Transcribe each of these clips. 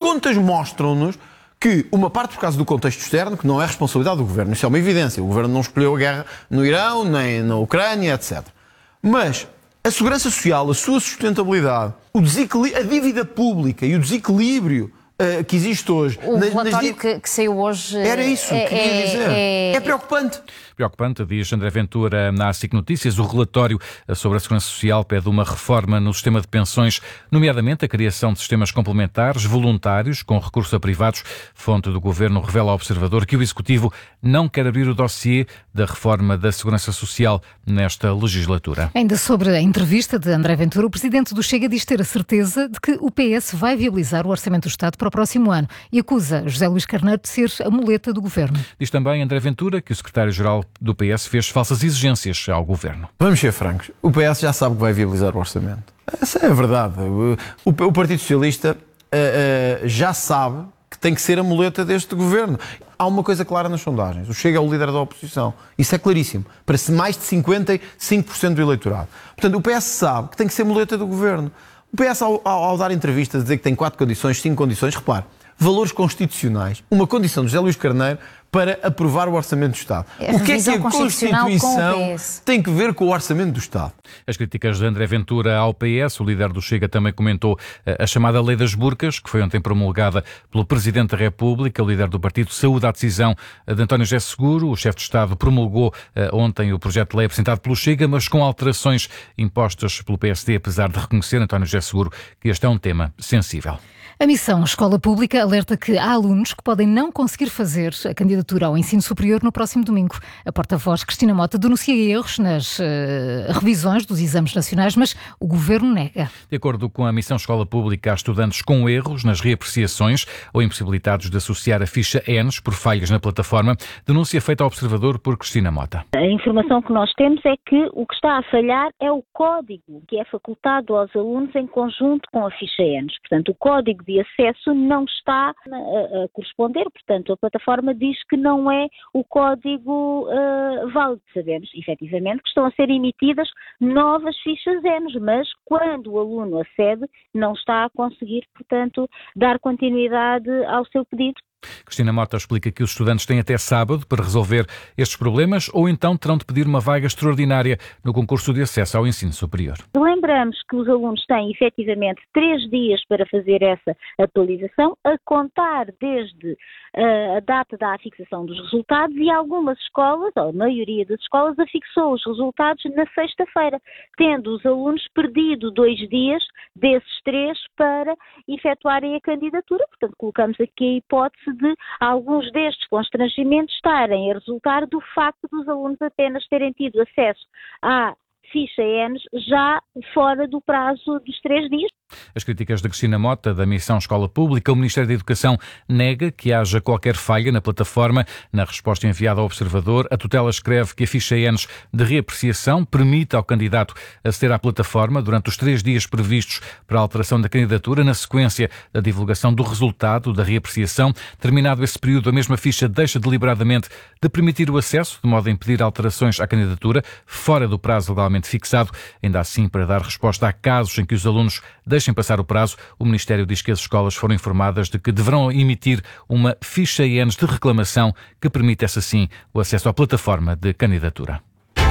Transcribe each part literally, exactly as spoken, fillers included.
contas mostram-nos que uma parte por causa do contexto externo, que não é responsabilidade do Governo, isso é uma evidência, o Governo não escolheu a guerra no Irão, nem na Ucrânia, etcétera. Mas a segurança social, a sua sustentabilidade, o desequilíbrio, a dívida pública e o desequilíbrio uh, que existe hoje... O nas, relatório nas... que, que saiu hoje... Era isso que é, queria é, dizer. É, é preocupante. Preocupante, diz André Ventura na SIC Notícias. O relatório sobre a Segurança Social pede uma reforma no sistema de pensões, nomeadamente a criação de sistemas complementares voluntários com recurso a privados. Fonte do Governo revela ao Observador que o Executivo não quer abrir o dossiê da reforma da Segurança Social nesta legislatura. Ainda sobre a entrevista de André Ventura, o Presidente do Chega diz ter a certeza de que o P S vai viabilizar o Orçamento do Estado para o próximo ano e acusa José Luís Carneiro de ser a muleta do Governo. Diz também André Ventura que o Secretário-Geral do P S fez falsas exigências ao Governo. Vamos ser francos, o P S já sabe que vai viabilizar o orçamento. Essa é a verdade. O, o, o Partido Socialista uh, uh, já sabe que tem que ser a muleta deste Governo. Há uma coisa clara nas sondagens, o Chega é o líder da oposição. Isso é claríssimo, para mais de cinquenta e cinco por cento do eleitorado. Portanto, o P S sabe que tem que ser muleta do Governo. O P S, ao, ao, ao dar entrevistas, dizer que tem quatro condições, cinco condições, repare, valores constitucionais, uma condição de José Luís Carneiro para aprovar o Orçamento do Estado. É o que é que a Constituição tem que ver com o Orçamento do Estado? As críticas de André Ventura ao P S, o líder do Chega também comentou a chamada Lei das Burcas, que foi ontem promulgada pelo Presidente da República. O líder do partido saúde à decisão de António José Seguro. O chefe de Estado promulgou ontem o projeto de lei apresentado pelo Chega, mas com alterações impostas pelo P S D, apesar de reconhecer António José Seguro que este é um tema sensível. A missão Escola Pública alerta que há alunos que podem não conseguir fazer a candidatura ao ensino superior no próximo domingo. A porta-voz Cristina Mota denuncia erros nas uh, revisões dos exames nacionais, mas o Governo nega. De acordo com a missão Escola Pública, há estudantes com erros nas reapreciações ou impossibilitados de associar a ficha E N S por falhas na plataforma. Denúncia feita ao Observador por Cristina Mota. A informação que nós temos é que o que está a falhar é o código que é facultado aos alunos em conjunto com a ficha E N S. Portanto, o código de acesso não está a, a corresponder, portanto a plataforma diz que não é o código uh, válido. Sabemos, efetivamente, que estão a ser emitidas novas fichas E N S, mas quando o aluno acede não está a conseguir, portanto, dar continuidade ao seu pedido. Cristina Mota explica que os estudantes têm até sábado para resolver estes problemas ou então terão de pedir uma vaga extraordinária no concurso de acesso ao ensino superior. Lembramos que os alunos têm efetivamente três dias para fazer essa atualização, a contar desde uh, a data da afixação dos resultados, e algumas escolas, ou a maioria das escolas, afixou os resultados na sexta-feira, tendo os alunos perdido dois dias desses três para efetuarem a candidatura. Portanto, colocamos aqui a hipótese de alguns destes constrangimentos estarem a resultar do facto dos alunos apenas terem tido acesso à ficha E N S já fora do prazo dos três dias. As críticas de Cristina Mota, da Missão Escola Pública, o Ministério da Educação nega que haja qualquer falha na plataforma. Na resposta enviada ao Observador, a tutela escreve que a ficha E N S de reapreciação permite ao candidato aceder à plataforma durante os três dias previstos para a alteração da candidatura, na sequência da divulgação do resultado da reapreciação. Terminado esse período, a mesma ficha deixa deliberadamente de permitir o acesso, de modo a impedir alterações à candidatura, fora do prazo legalmente fixado. Ainda assim, para dar resposta a casos em que os alunos deixem passar o prazo, o Ministério diz que as escolas foram informadas de que deverão emitir uma ficha E N S de reclamação que permite, essa sim, o acesso à plataforma de candidatura.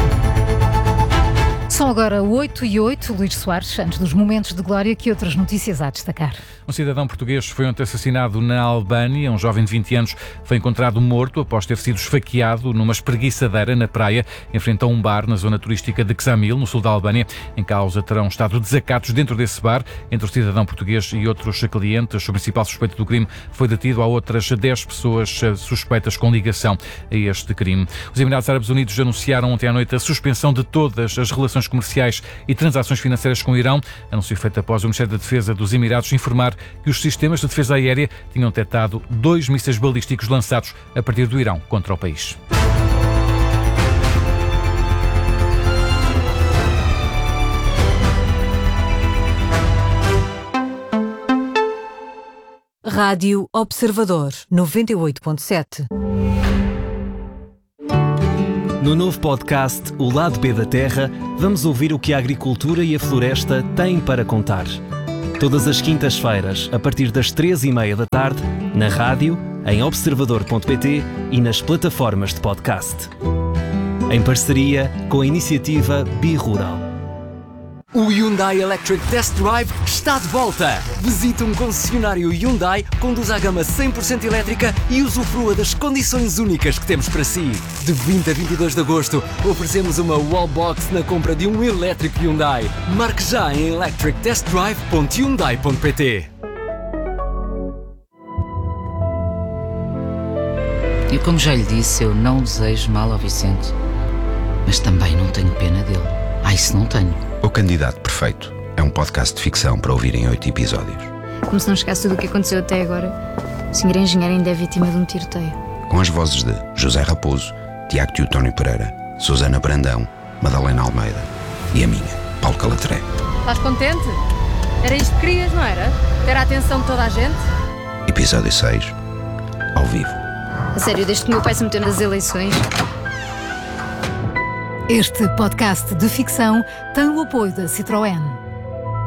São agora oito e oito, Luís Soares, antes dos momentos de glória, que outras notícias há a destacar? Um cidadão português foi ontem assassinado na Albânia. Um jovem de vinte anos foi encontrado morto após ter sido esfaqueado numa espreguiçadeira na praia, em frente a um bar na zona turística de Ksamil, no sul da Albânia. Em causa terão estado desacatos dentro desse bar entre o cidadão português e outros clientes. O principal suspeito do crime foi detido. Há outras dez pessoas suspeitas com ligação a este crime. Os Emirados Árabes Unidos anunciaram ontem à noite a suspensão de todas as relações comerciais e transações financeiras com o Irão. Anúncio feito após o Ministério da Defesa dos Emirados informar que os sistemas de defesa aérea tinham detectado dois mísseis balísticos lançados a partir do Irão contra o país. Rádio Observador noventa e oito ponto sete. No novo podcast O Lado B da Terra, vamos ouvir o que a agricultura e a floresta têm para contar. Todas as quintas-feiras, a partir das três e meia da tarde, na rádio, em observador ponto pt e nas plataformas de podcast. Em parceria com a iniciativa Bi-Rural. O Hyundai Electric Test Drive está de volta! Visite um concessionário Hyundai, conduza a gama cem por cento elétrica e usufrua das condições únicas que temos para si. De vinte a vinte e dois de agosto, oferecemos uma wallbox na compra de um elétrico Hyundai. Marque já em electric test drive ponto hyundai ponto pt. E como já lhe disse, eu não desejo mal ao Vicente, mas também não tenho pena dele. Ah, isso não tenho. O Candidato Perfeito é um podcast de ficção para ouvir em oito episódios. Como se não chegasse tudo o que aconteceu até agora, o senhor engenheiro ainda é vítima de um tiroteio. Com as vozes de José Raposo, Tiago Teotónio Pereira, Susana Brandão, Madalena Almeida e a minha, Paulo Calatré. Estás contente? Era isto que querias, não era? Ter a atenção de toda a gente? Episódio seis, ao vivo. A sério, desde que o meu pai se meteu nas eleições... Este podcast de ficção tem o apoio da Citroën.